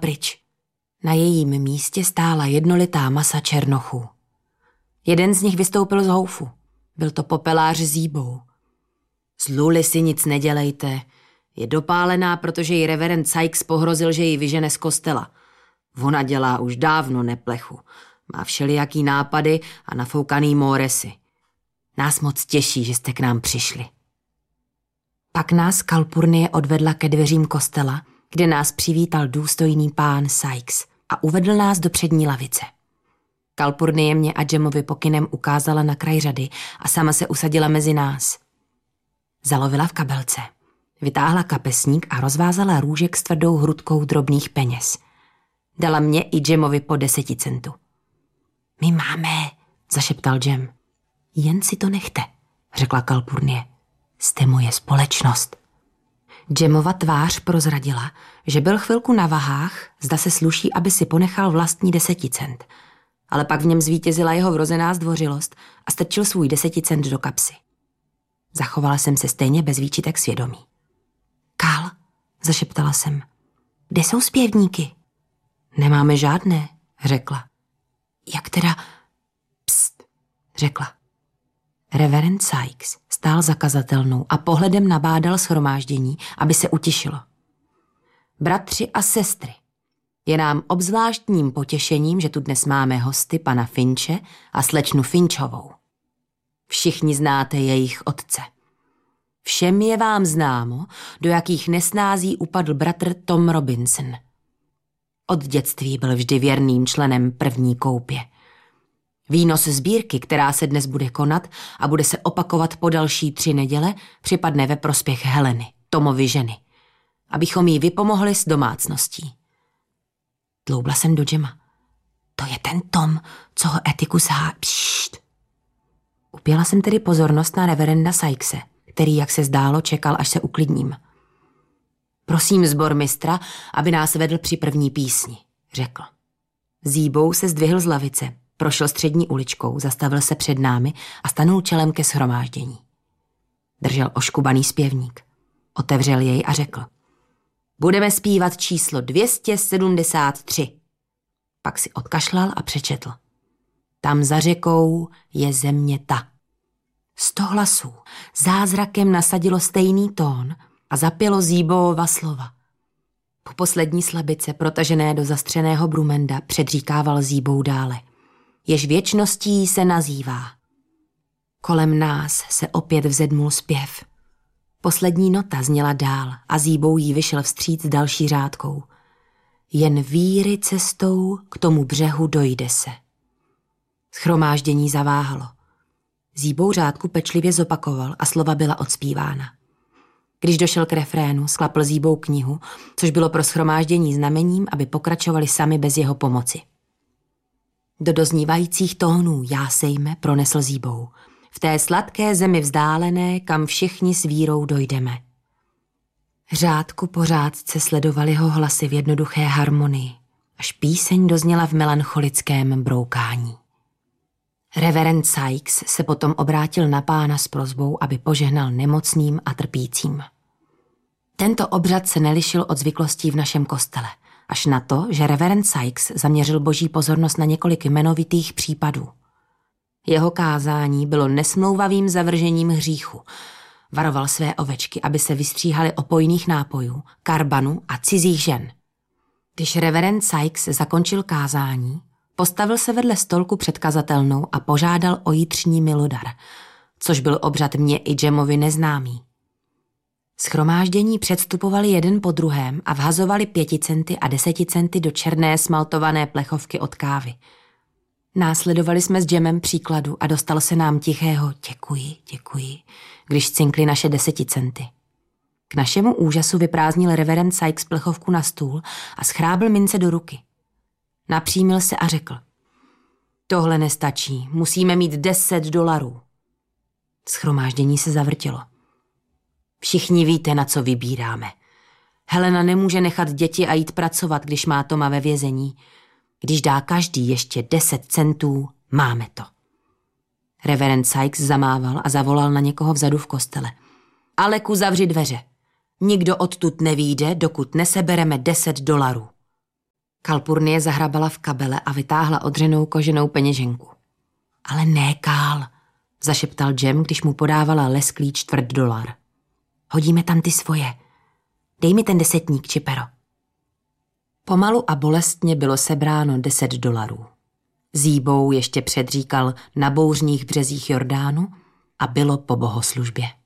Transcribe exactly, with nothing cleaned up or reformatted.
pryč. Na jejím místě stála jednolitá masa černochů. Jeden z nich vystoupil z houfu. Byl to popelář s jíbou. Z Luly si nic nedělejte. Je dopálená, protože ji reverend Sykes pohrozil, že ji vyžene z kostela. Ona dělá už dávno neplechu. Má všelijaký nápady a nafoukaný móresy. Nás moc těší, že jste k nám přišli. Pak nás Kalpurnie odvedla ke dveřím kostela, kde nás přivítal důstojný pán Sykes a uvedl nás do přední lavice. Kalpurnie mě a Jamovi pokynem ukázala na kraj řady a sama se usadila mezi nás. Zalovila v kabelce, vytáhla kapesník a rozvázala růžek s tvrdou hrudkou drobných peněz. Dala mě i Jamovi po deseti centu. My máme, zašeptal Jam. Jen si to nechte, řekla Kalpurnie. Jste moje společnost. Jamova tvář prozradila, že byl chvilku na vahách, zda se sluší, aby si ponechal vlastní deseticent. Ale pak v něm zvítězila jeho vrozená zdvořilost a strčil svůj deseticent do kapsy. Zachovala jsem se stejně bez výčitek svědomí. Kal, zašeptala jsem. Kde jsou zpěvníky? Nemáme žádné, řekla. Jak teda? Pst, řekla. Reverend Sykes stál za kazatelnou a pohledem nabádal shromáždění, aby se utišilo. Bratři a sestry, je nám obzvláštním potěšením, že tu dnes máme hosty pana Finche a slečnu Finchovou. Všichni znáte jejich otce. Všem je vám známo, do jakých nesnází upadl bratr Tom Robinson. Od dětství byl vždy věrným členem první koupě. Výnos sbírky, která se dnes bude konat a bude se opakovat po další tři neděle, připadne ve prospěch Heleny, Tomovy ženy, abychom jí vypomohli s domácností. Tloubla jsem do Jama. To je ten Tom, co ho Etikus há... Pšt. Upěla jsem tedy pozornost na reverenda Sykese, který, jak se zdálo, čekal, až se uklidním. Prosím sbormistra, aby nás vedl při první písni, řekl. Zíbou se zdvihl z lavice, prošel střední uličkou, zastavil se před námi a stanul čelem ke shromáždění. Držel oškubaný zpěvník. Otevřel jej a řekl. Budeme zpívat číslo dvě stě sedmdesát tři. Pak si odkašlal a přečetl. Tam za řekou je země ta. Sto hlasů zázrakem nasadilo stejný tón a zapělo Zíbova slova. Po poslední slabice, protažené do zastřeného brumenda, předříkával Zíbou dále. Jež věčností se nazývá. Kolem nás se opět vzedmul zpěv. Poslední nota zněla dál a Zíbou jí vyšel vstříc další řádkou. Jen víry cestou k tomu břehu dojde se. Shromáždění zaváhalo. Zíbou řádku pečlivě zopakoval a slova byla odspívána. Když došel k refrénu, sklapl Zíbou knihu, což bylo pro shromáždění znamením, aby pokračovali sami bez jeho pomoci. Do doznívajících tónů jásejme pronesl Zíbou. V té sladké zemi vzdálené, kam všichni s vírou dojdeme. Řádku po řádce sledovali ho hlasy v jednoduché harmonii, až píseň dozněla v melancholickém broukání. Reverend Sykes se potom obrátil na pána s prosbou, aby požehnal nemocným a trpícím. Tento obřad se nelišil od zvyklostí v našem kostele, až na to, že reverend Sykes zaměřil boží pozornost na několik jmenovitých případů. Jeho kázání bylo nesmlouvavým zavržením hříchu. Varoval své ovečky, aby se vystříhali opojných nápojů, karbanu a cizích žen. Když reverend Sykes zakončil kázání, postavil se vedle stolku před kazatelnou a požádal o jitřní milodar, což byl obřad mě i Jamovi neznámý. Shromáždění předstupovali jeden po druhém a vhazovali pěticenty a deseticenty do černé smaltované plechovky od kávy. Následovali jsme s Jamem příkladu a dostalo se nám tichého děkuji, děkuji, když cinkli naše deseticenty. K našemu úžasu vyprázdnil reverend Sykes plechovku na stůl a schrábl mince do ruky. Napřímil se a řekl. Tohle nestačí, musíme mít deset dolarů. Shromáždění se zavrtilo. Všichni víte, na co vybíráme. Helena nemůže nechat děti a jít pracovat, když má Toma ve vězení. Když dá každý ještě deset centů, máme to. Reverend Sykes zamával a zavolal na někoho vzadu v kostele. Aleku, zavři dveře. Nikdo odtud nevyjde, dokud nesebereme deset dolarů. Kalpurnie zahrabala v kabele a vytáhla odřenou koženou peněženku. Ale ne, Kál, zašeptal Jem, když mu podávala lesklý čtvrt dolar. Hodíme tam ty svoje. Dej mi ten desetník, Čipero. Pomalu a bolestně bylo sebráno deset dolarů. Zíbou ještě předříkal na bouřních březích Jordánu a bylo po bohoslužbě.